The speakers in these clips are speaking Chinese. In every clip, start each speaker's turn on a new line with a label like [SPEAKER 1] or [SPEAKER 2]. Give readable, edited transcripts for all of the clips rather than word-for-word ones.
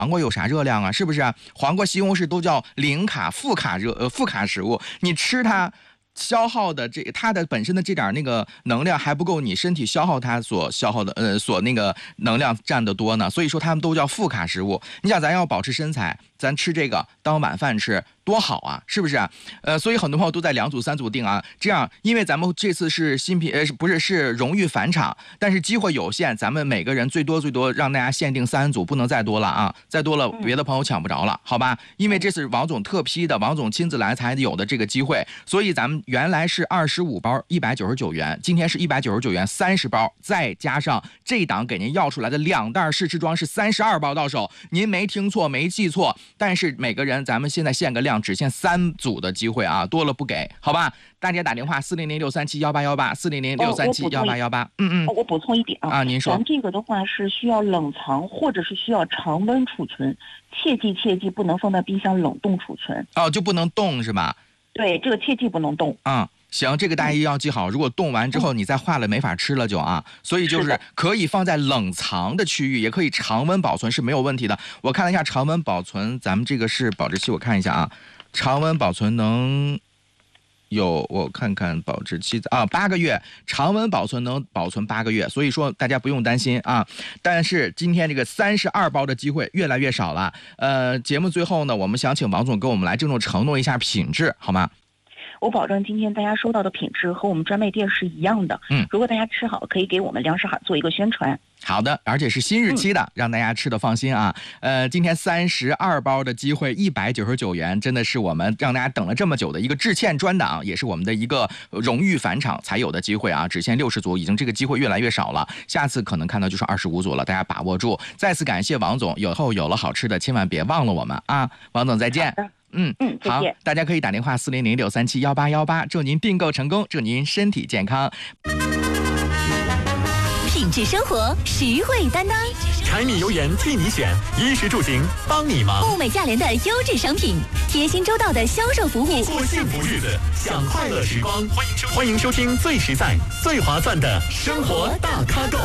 [SPEAKER 1] 黄瓜有啥热量啊？是不是？黄瓜、西红柿都叫零卡、负卡食物，你吃它。消耗的它的本身的这点那个能量还不够你身体消耗它所消耗的所那个能量占得多呢，所以说它们都叫负卡食物。你想咱要保持身材，咱吃这个当晚饭吃多好啊，是不是？所以很多朋友都在2组3组定啊，这样因为咱们这次是新品不是是荣誉返场，但是机会有限，咱们每个人最多让大家限定3组，不能再多了啊，再多了别的朋友抢不着了，好吧？因为这是王总特批的，王总亲自来才有的这个机会，所以咱们原来是25包199元，今天是199元30包，再加上这档给您要出来的2袋试吃装是32包到手，您没听错没记错，但是每个人咱们现在限个量，只限3组的机会啊，多了不给，好吧？大家打电话400-637-1818，400-637-1818。
[SPEAKER 2] 我补充一点啊，
[SPEAKER 1] 您说，
[SPEAKER 2] 咱这个的话是需要冷藏或者是需要常温储存，切记不能放在冰箱冷冻储存。
[SPEAKER 1] 哦，就不能冻是吧？
[SPEAKER 2] 对，这个切记不能冻。
[SPEAKER 1] 行，这个大家要记好，如果冻完之后你再化了没法吃了就啊，所以就是可以放在冷藏的区域，也可以常温保存是没有问题的。我看了一下常温保存，咱们这个是保质期，我看一下啊，常温保存能有，我看看保质期啊，8个月，常温保存能保存8个月，所以说大家不用担心啊。但是今天这个32包的机会越来越少了。节目最后呢，我们想请王总跟我们来郑重承诺一下品质，好吗？
[SPEAKER 2] 我保证今天大家收到的品质和我们专卖店是一样的。如果大家吃好，可以给我们粮食行做一个宣传。
[SPEAKER 1] 好的，而且是新日期的，让大家吃的放心啊。今天32包的机会199元，真的是我们让大家等了这么久的一个致歉专档，也是我们的一个荣誉返场才有的机会啊。只限60组，已经这个机会越来越少了，下次可能看到就是25组了，大家把握住。再次感谢王总，以后有了好吃的千万别忘了我们啊。王总再见。好，大家可以打电话400-637-1818，祝您订购成功，祝您身体健康。
[SPEAKER 3] 品质生活，实惠担当，
[SPEAKER 4] 柴米油盐替你选，衣食住行帮你忙，
[SPEAKER 3] 物美价廉的优质商品，贴心周到的销售服务，
[SPEAKER 4] 过幸福日子，享快乐时光。欢迎收听最实在、最划算的生活大咖购。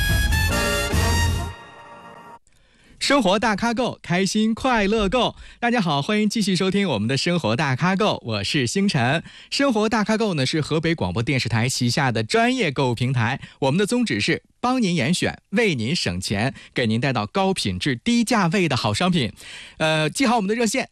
[SPEAKER 1] 生活大咖购，开心快乐购。大家好，欢迎继续收听我们的生活大咖购，我是星辰。生活大咖购呢是河北广播电视台旗下的专业购物平台，我们的宗旨是帮您严选，为您省钱，给您带到高品质低价位的好商品。记好我们的热线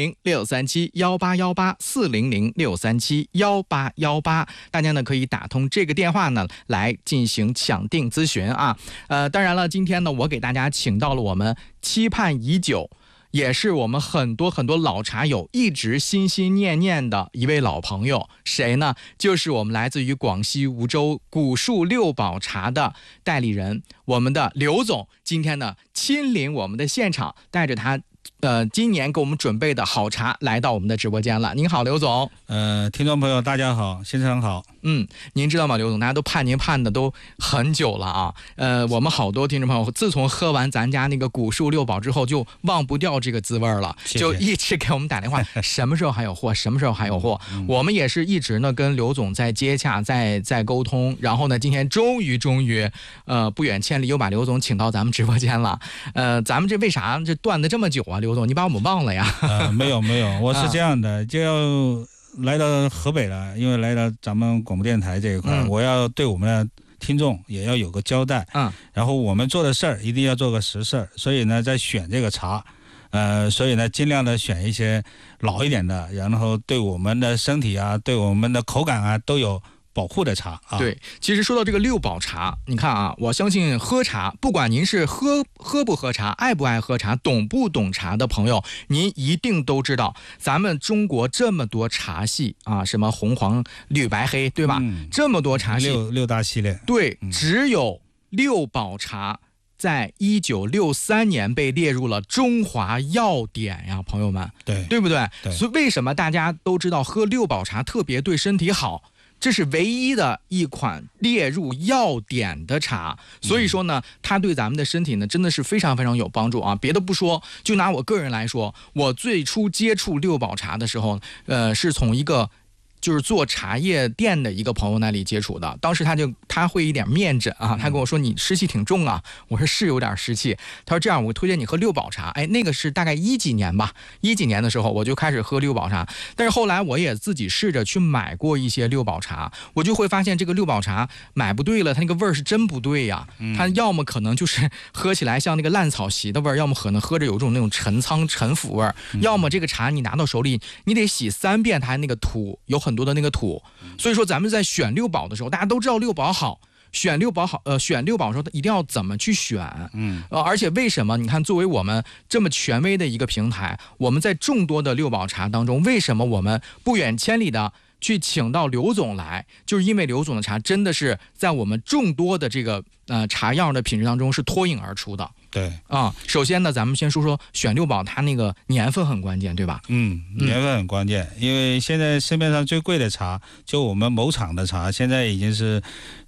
[SPEAKER 1] 400-637-1818，400-637-1818，大家呢可以打通这个电话呢来进行抢订咨询啊。当然了，今天呢我给大家请到了我们期盼已久，也是我们很多老茶友一直心心念念的一位老朋友，谁呢？就是我们来自于广西梧州古树六宝茶的代理人，我们的刘总，今天呢亲临我们的现场，带着他今年给我们准备的好茶来到我们的直播间了。您好，刘总。
[SPEAKER 5] 听众朋友大家好，先生好。
[SPEAKER 1] 您知道吗，刘总，大家都盼您盼的都很久了啊。我们好多听众朋友自从喝完咱家那个古树六宝之后，就忘不掉这个滋味了，
[SPEAKER 5] 谢谢，
[SPEAKER 1] 就一直给我们打电话，什么时候还有货，什么时候还有货。我们也是一直呢跟刘总在接洽，在沟通，然后呢今天终于不远千里又把刘总请到咱们直播间了。咱们这为啥这断的这么久啊，刘总，你把我们忘了呀？
[SPEAKER 5] 没有，我是这样的，就要来到河北了，因为来到咱们广播电台这一块，我要对我们的听众也要有个交代。然后我们做的事儿一定要做个实事儿，所以呢在选这个茶，所以呢尽量的选一些老一点的，然后对我们的身体啊，对我们的口感啊都有保护的茶啊。
[SPEAKER 1] 对，其实说到这个六宝茶，你看啊，我相信喝茶，不管您是喝不喝茶，爱不爱喝茶，懂不懂茶的朋友，您一定都知道，咱们中国这么多茶系啊，什么红黄绿白黑，对吧？这么多茶系，
[SPEAKER 5] 六大系列，
[SPEAKER 1] 对，只有六宝茶在1963年被列入了中华药典呀，朋友们，对不对？所以为什么大家都知道喝六宝茶特别对身体好？这是唯一的一款列入药典的茶，所以说呢，它对咱们的身体呢真的是非常有帮助啊！别的不说，就拿我个人来说，我最初接触六宝茶的时候，是从一个就是做茶叶店的一个朋友那里接触的，当时他会一点面诊啊，他跟我说你湿气挺重啊，我说是有点湿气，他说这样我推荐你喝六堡茶，哎，那个是大概10几年吧，10几年的时候我就开始喝六堡茶，但是后来我也自己试着去买过一些六堡茶，我就会发现这个六堡茶买不对了，它那个味儿是真不对呀，它要么可能就是喝起来像那个烂草席的味儿，要么可能喝着有一种那种陈仓陈腐味儿，要么这个茶你拿到手里你得洗3遍，它那个土有很多的那个土，所以说咱们在选六堡的时候，大家都知道六堡好。选六堡的时候一定要怎么去选？而且为什么？你看，作为我们这么权威的一个平台，我们在众多的六堡茶当中，为什么我们不远千里的去请到刘总来？就是因为刘总的茶真的是在我们众多的这个茶样的品质当中是脱颖而出的。
[SPEAKER 5] 对
[SPEAKER 1] 首先呢，咱们先说说选六堡，它那个年份很关键，对吧？
[SPEAKER 5] 年份很关键，因为现在市面上最贵的茶，就我们某厂的茶，现在已经是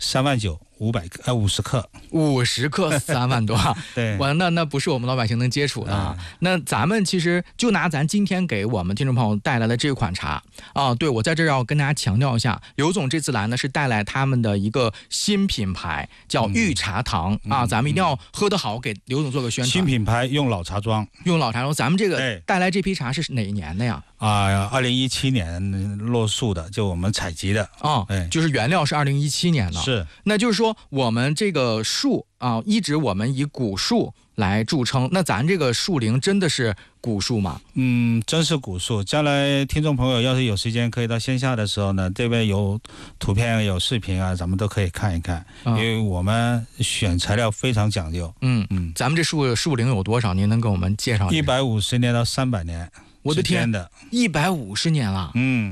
[SPEAKER 5] 3.950克
[SPEAKER 1] ，50克3万多。
[SPEAKER 5] 对，
[SPEAKER 1] 那不是我们老百姓能接触的。那咱们其实就拿咱今天给我们听众朋友带来的这款茶啊，对，我在这儿要跟大家强调一下，刘总这次来呢是带来他们的一个新品牌，叫御茶堂啊，咱们一定要喝得好，给刘总做个宣传。
[SPEAKER 5] 新品牌用老茶庄，
[SPEAKER 1] 咱们这个带来这批茶是哪一年的呀
[SPEAKER 5] ？2017年落树的，就我们采集的
[SPEAKER 1] 就是原料是2017年的。
[SPEAKER 5] 是，
[SPEAKER 1] 那就是说我们这个树啊，一直我们以古树来著称。那咱这个树龄真的是古树吗？
[SPEAKER 5] 真是古树。将来听众朋友要是有时间，可以到线下的时候呢，这边有图片有视频啊，咱们都可以看一看。因为我们选材料非常讲究。
[SPEAKER 1] 咱们这树龄有多少？您能给我们介绍
[SPEAKER 5] ？150年到300年。
[SPEAKER 1] 我的天的，150年了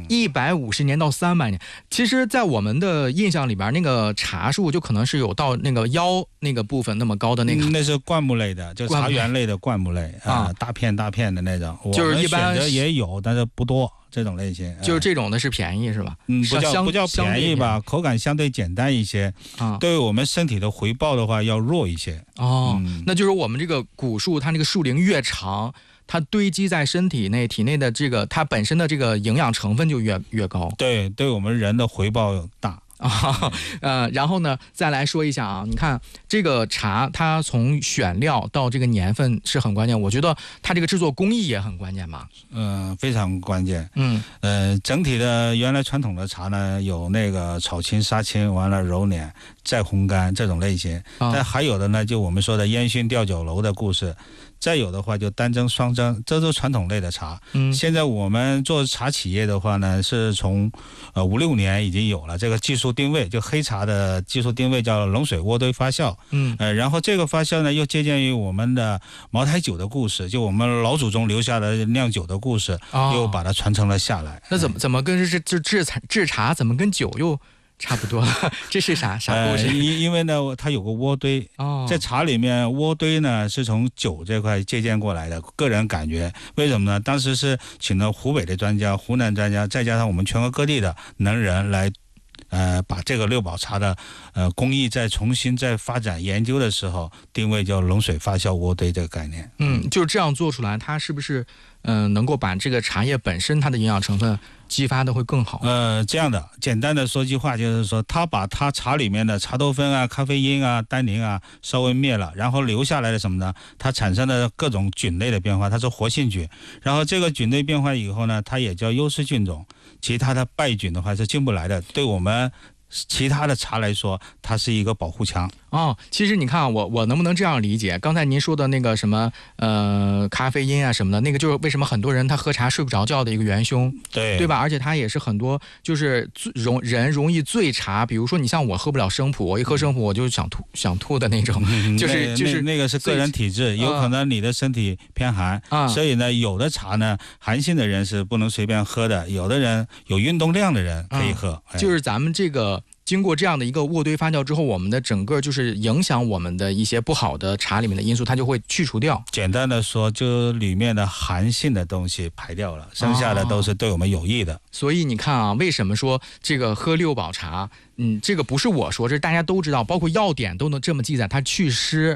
[SPEAKER 1] ，150年到300年。其实，在我们的印象里边，那个茶树就可能是有到那个腰那个部分那么高的那个，
[SPEAKER 5] 那是灌木类的，就茶园类的灌木类大片大片的那种。
[SPEAKER 1] 就是一般
[SPEAKER 5] 选择也有，但是不多这种类型。
[SPEAKER 1] 就是这种的是便宜是吧？
[SPEAKER 5] 不叫便宜吧，口感相对简单一些。对我们身体的回报的话要弱一些。
[SPEAKER 1] 那就是我们这个古树，它那个树龄越长，它堆积在体内的这个它本身的这个营养成分就越高。
[SPEAKER 5] 对我们人的回报大。
[SPEAKER 1] 然后呢，再来说一下啊，你看这个茶，它从选料到这个年份是很关键，我觉得它这个制作工艺也很关键吧。
[SPEAKER 5] 非常关键。整体的原来传统的茶呢，有那个炒青、杀青，完了揉捻，再烘干这种类型。但还有的呢，就我们说的烟熏吊酒楼的故事。再有的话就单蒸双蒸，这都传统类的茶。现在我们做茶企业的话呢，是从5-6年已经有了这个技术定位，就黑茶的技术定位叫冷水渥堆发酵。然后这个发酵呢又借鉴于我们的茅台酒的故事，就我们老祖宗留下的酿酒的故事，又把它传承了下来。
[SPEAKER 1] 那怎么跟制茶怎么跟酒又差不多了？这是啥故事？
[SPEAKER 5] 因为呢，它有个渥堆。在茶里面，渥堆呢是从酒这块借鉴过来的。个人感觉，为什么呢？当时是请了湖北的专家、湖南专家，再加上我们全国各地的能人来。把这个六堡茶的工艺再重新发展研究的时候，定位叫冷水发酵渥堆这个概念。
[SPEAKER 1] 就是这样做出来，它是不是能够把这个茶叶本身它的营养成分激发的会更好？
[SPEAKER 5] 这样的简单的说句话，就是说它把它茶里面的茶多酚啊、咖啡因啊、单宁啊稍微灭了，然后留下来的什么呢？它产生的各种菌类的变化，它是活性菌，然后这个菌类变化以后呢，它也叫优势菌种，其他的败菌的话是进不来的，对我们其他的茶来说，它是一个保护墙。
[SPEAKER 1] 其实你看啊，我能不能这样理解？刚才您说的那个什么咖啡因啊什么的，那个就是为什么很多人他喝茶睡不着觉的一个元凶，对吧？而且它也是很多就是人容易醉茶，比如说你像我喝不了生普，我一喝生普我就想吐的那种，就是
[SPEAKER 5] 那个是个人体质，有可能你的身体偏寒，所以呢，有的茶呢寒性的人是不能随便喝的，有的人有运动量的人可以喝。
[SPEAKER 1] 就是咱们这个。经过这样的一个渥堆发酵之后，我们的整个就是影响我们的一些不好的茶里面的因素，它就会去除掉。
[SPEAKER 5] 简单的说，就里面的寒性的东西排掉了，剩下的都是对我们有益的。
[SPEAKER 1] 所以你看啊，为什么说这个喝六堡茶，这个不是我说，这是大家都知道，包括药典都能这么记载，它祛湿。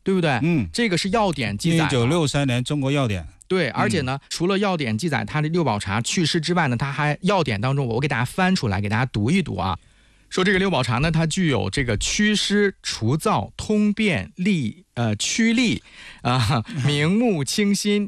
[SPEAKER 1] 对不对？这个是药典记载
[SPEAKER 5] 1963年中国药典。
[SPEAKER 1] 对，而且呢，除了药典记载它的六宝茶祛湿之外呢，它还药典当中，我给大家翻出来给大家读一读啊。说这个六宝茶呢，它具有这个祛湿除燥、通便驱痢明目清心、